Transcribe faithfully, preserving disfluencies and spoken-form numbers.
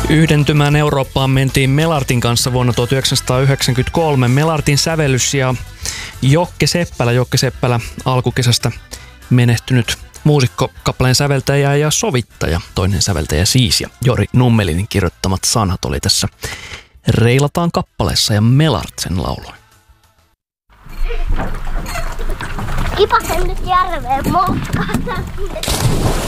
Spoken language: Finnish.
Yhdentymään Eurooppaan mentiin Melartin kanssa vuonna tuhatyhdeksänsataayhdeksänkymmentäkolme. Melartin sävellys ja Jokke Seppälä, Jokke Seppälä alkukesästä menehtynyt muusikko, kappaleen säveltäjä ja sovittaja, toinen säveltäjä siis, ja Jori Nummelinin kirjoittamat sanat oli tässä Reilataan kappaleessa ja Melart sen lauloi. Kipasen nyt järveen moukkaan.